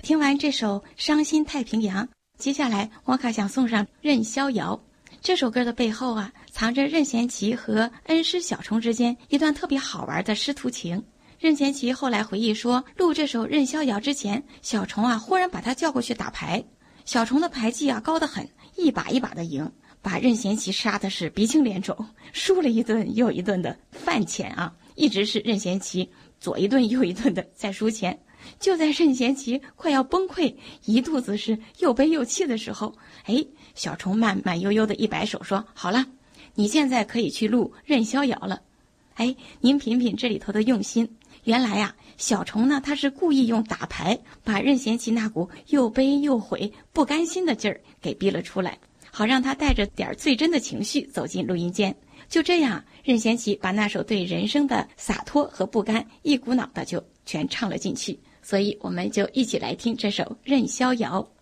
听完这首《伤心太平洋》，接下来汪卡想送上《任逍遥》。这首歌的背后啊，藏着任贤齐和恩师小虫之间一段特别好玩的师徒情。任贤齐后来回忆说，录这首《任逍遥》之前，小虫啊忽然把他叫过去打牌，小虫的牌技啊高得很，一把一把的赢，把任贤齐杀的是鼻青脸肿，输了一顿又一顿的饭钱啊，一直是任贤齐左一顿右一顿的在输钱。就在任贤齐快要崩溃，一肚子是又悲又气的时候，小虫慢慢悠悠的一摆手说，好了，你现在可以去录任逍遥了。您品品这里头的用心，原来啊，小虫呢他是故意用打牌把任贤齐那股又悲又悔不甘心的劲儿给逼了出来，好让他带着点最真的情绪走进录音间。就这样，任贤齐把那首对人生的洒脱和不甘一股脑的就全唱了进去。所以我们就一起来听这首《任逍遥》。